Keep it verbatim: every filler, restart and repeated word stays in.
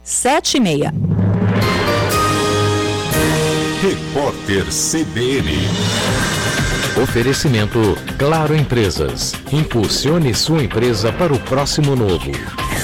sete seis. Repórter C B N. Oferecimento Claro Empresas. Impulsione sua empresa para o próximo novo.